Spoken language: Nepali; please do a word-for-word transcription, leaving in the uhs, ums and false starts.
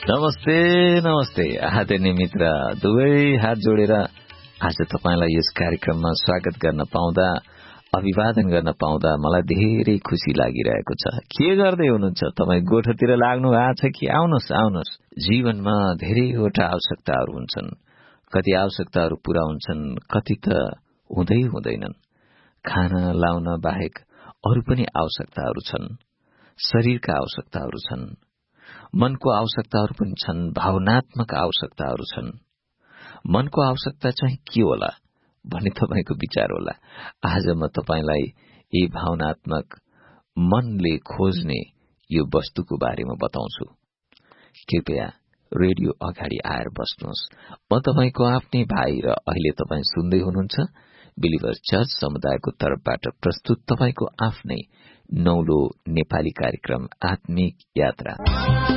नमस्ते नमस्ते आदरणीय मित्र, दुवै हात जोडेर आज तपाईंलाई यस कार्यक्रममा स्वागत गर्न पाउँदा, अभिवादन गर्न पाउँदा मलाई धेरै खुशी लागिरहेको छ। के गर्दै हुनुहुन्छ तपाईँ? गोठतिर लाग्नु भएको छ कि? आउनुहोस् आउनुहोस्। जीवनमा धेरैवटा आवश्यकताहरू हुन्छन्। कति आवश्यकताहरू पूरा हुन्छन्, कति त हुँदै हुँदैनन्। खाना लाउन बाहेक अरू पनि आवश्यकताहरू छन्। शरीरका आवश्यकताहरू छन्, मनको आवश्यकताहरू पनि छन्, भावनात्मक आवश्यकताहरू छन्। मनको आवश्यकता चाहिँ के होला भन्ने तपाईको विचार होला। आज म तपाईलाई यी भावनात्मक मनले खोज्ने यो वस्तुको बारेमा बताउँछु। कृपया रेडियो अगाडि आएर बस्नुहोस्। म तपाईको आफ्नै भाइ र अहिले तपाई सुन्दै हुनुहुन्छ बिलिभर चर्च समुदायको तर्फबाट प्रस्तुत तपाईको आफ्नै नौलो नेपाली कार्यक्रम आत्मिक यात्रा।